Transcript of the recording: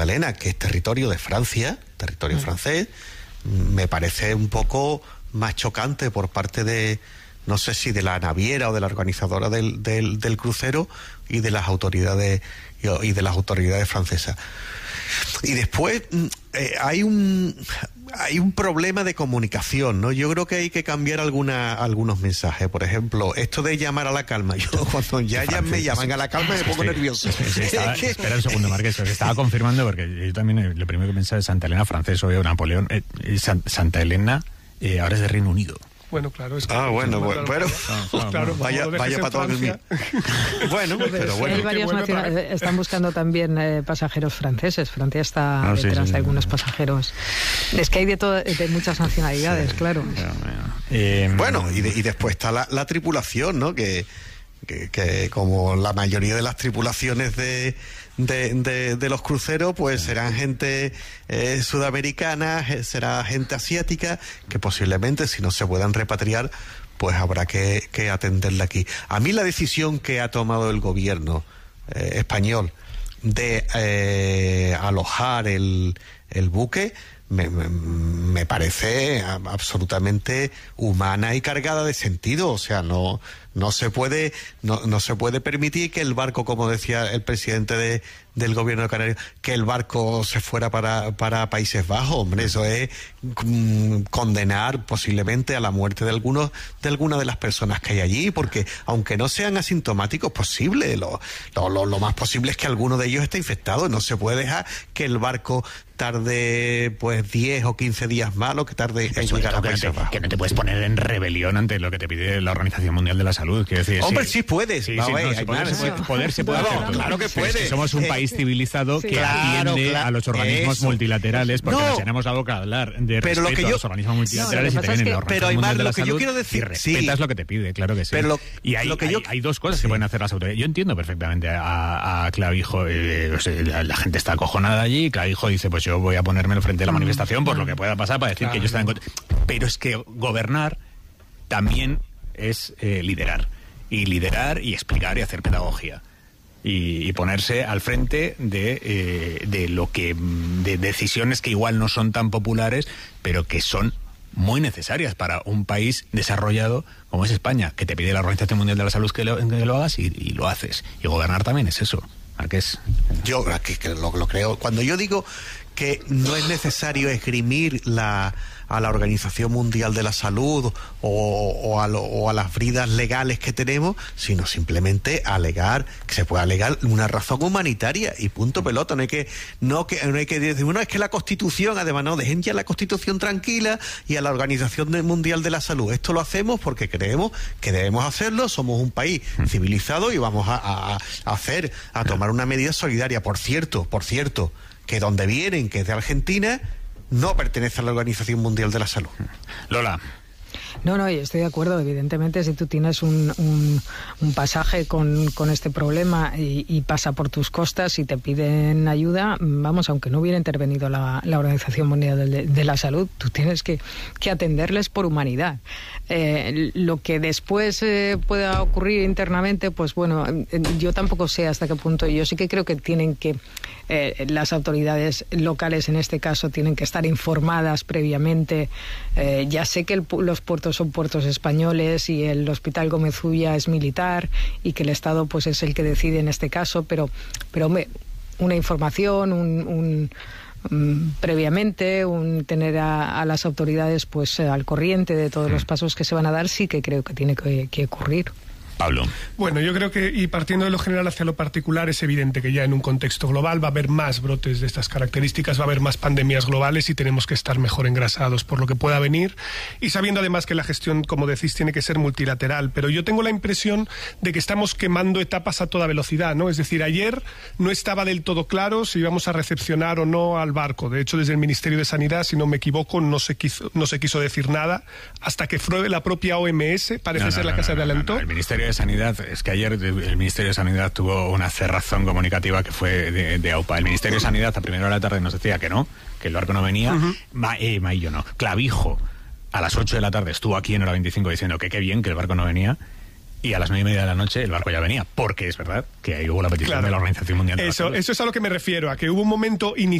Elena, que es territorio de Francia, territorio francés, me parece un poco más chocante por parte de, no sé si de la naviera o de la organizadora del crucero y de las autoridades francesas. Y después hay un problema de comunicación, ¿no? Yo creo que hay que cambiar algunos mensajes. Por ejemplo, esto de llamar a la calma. Yo cuando ya me llaman a la calma me pongo nervioso. Espera un segundo, Marqués. Se estaba confirmando, porque yo también lo primero que pensaba es Santa Elena francés, obvio, Napoleón. Santa Elena ahora es de Reino Unido. Bueno, claro. Es que bueno. Claro, vaya para todo el mundo. Bueno, pero bueno. Hay varias nacionalidades. Están buscando también pasajeros franceses. Francia está detrás de algunos pasajeros. Es que hay de muchas nacionalidades, claro. Bueno, y después está la tripulación, ¿no? Que como la mayoría de las tripulaciones de los cruceros, pues serán gente sudamericana, será gente asiática, que posiblemente, si no se puedan repatriar, pues habrá que atenderla aquí. A mí la decisión que ha tomado el gobierno español de alojar el buque me parece absolutamente humana y cargada de sentido. O sea, no se puede permitir que el barco, como decía el presidente del gobierno de Canarias, que el barco se fuera para Países Bajos. Hombre, eso es condenar posiblemente a la muerte de algunas de las personas que hay allí, porque aunque no sean asintomáticos, posible, lo más posible es que alguno de ellos esté infectado. No se puede dejar que el barco tarde pues 10 o 15 días más, lo que tarde en llegar a Países Bajos. Que no te puedes poner en rebelión ante lo que te pide la Organización Mundial de la Salud. Quiero decir, hombre, sí puedes. Poder se puede hacer. Claro que puede. Somos un país civilizado que atiende a los organismos multilaterales, porque nos tenemos algo que hablar de respeto a los organismos multilaterales y también en la Organización Mundial de la Salud. Y respetas lo que te pide, claro que sí. Y hay dos cosas que pueden hacer las autoridades. Yo entiendo perfectamente a Clavijo. La gente está acojonada allí. Clavijo dice, pues yo voy a ponerme al frente de la manifestación por lo que pueda pasar, para decir que yo estaba en contra. Pero es que gobernar también es liderar y explicar y hacer pedagogía y ponerse al frente de lo que de decisiones que igual no son tan populares, pero que son muy necesarias para un país desarrollado como es España, que te pide la Organización Mundial de la Salud que lo hagas y lo haces. Y gobernar también es eso, Marqués. Yo que lo creo. Cuando yo digo que no es necesario esgrimir a la Organización Mundial de la Salud o a las bridas legales que tenemos, sino simplemente que se pueda alegar una razón humanitaria y punto pelota. No hay que decir, bueno, es que la Constitución, además, no, dejen ya la Constitución tranquila y a la Organización Mundial de la Salud. Esto lo hacemos porque creemos que debemos hacerlo, somos un país civilizado y vamos a tomar una medida solidaria. Por cierto, que donde vienen, que es de Argentina, no pertenece a la Organización Mundial de la Salud. Lola. No, yo estoy de acuerdo. Evidentemente, si tú tienes un pasaje con este problema y pasa por tus costas y te piden ayuda, vamos, aunque no hubiera intervenido la Organización Mundial de la Salud, tú tienes que atenderles por humanidad. Lo que después pueda ocurrir internamente, pues bueno, yo tampoco sé hasta qué punto. Yo sí que creo que tienen que las autoridades locales, en este caso, tienen que estar informadas previamente. Ya sé que los puertos son puertos españoles y el Hospital Gómez Ulla es militar y que el Estado pues es el que decide en este caso, pero hombre, una información, previamente, tener a las autoridades pues al corriente de todos los pasos que se van a dar, sí que creo que tiene que ocurrir. Pablo. Bueno, yo creo que, y partiendo de lo general hacia lo particular, es evidente que ya en un contexto global va a haber más brotes de estas características, va a haber más pandemias globales y tenemos que estar mejor engrasados por lo que pueda venir, y sabiendo además que la gestión, como decís, tiene que ser multilateral. Pero yo tengo la impresión de que estamos quemando etapas a toda velocidad, ¿no? Es decir, ayer no estaba del todo claro si íbamos a recepcionar o no al barco. De hecho, desde el Ministerio de Sanidad, si no me equivoco, no se quiso decir nada hasta que fue la propia OMS, parece ser la que se adelantó. El Ministerio de Sanidad, es que ayer el Ministerio de Sanidad tuvo una cerrazón comunicativa que fue de AUPA. El Ministerio de Sanidad a primera hora de la tarde nos decía que no, que el barco no venía. Maillo no. Clavijo a las 8 de la tarde estuvo aquí en Hora 25 diciendo que qué bien que el barco no venía. y a las 9:30 de la noche el barco ya venía, porque es verdad que ahí hubo la petición de la Organización Mundial de la Salud. Eso es a lo que me refiero, a que hubo un momento inicial